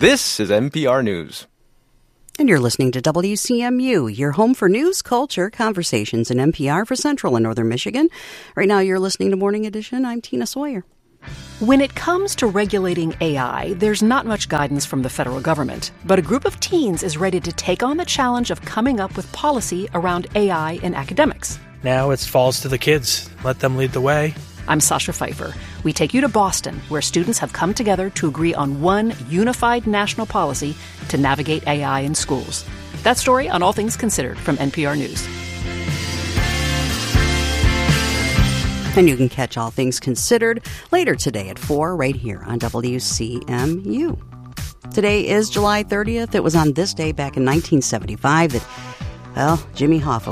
This is NPR News. And you're listening to WCMU, your home for news, culture, conversations in NPR for Central and Northern Michigan. Right now you're listening to Morning Edition. I'm Tina Sawyer. When it comes to regulating AI, there's not much guidance from the federal government. But a group of teens is ready to take on the challenge of coming up with policy around AI in academics. Now it falls to the kids. Let them lead the way. I'm Sasha Pfeiffer. We take you to Boston, where students have come together to agree on one unified national policy to navigate AI in schools. That story on All Things Considered from NPR News. And you can catch All Things Considered later today at 4 right here on WCMU. Today is July 30th. It was on this day back in 1975 that, Jimmy Hoffa